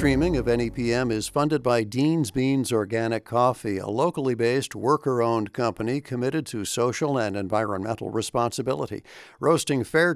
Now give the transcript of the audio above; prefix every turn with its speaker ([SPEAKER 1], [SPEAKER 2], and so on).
[SPEAKER 1] streaming of NEPM is funded by Dean's Beans Organic Coffee, a locally based, worker-owned company committed to social and environmental responsibility. Roasting fair